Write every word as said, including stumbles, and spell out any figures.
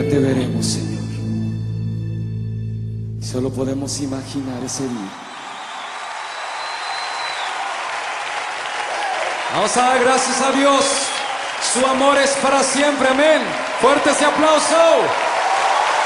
día te veremos, Señor. Solo podemos imaginar ese día. Vamos a dar gracias a Dios. Su amor es para siempre, amén. Fuerte ese aplauso.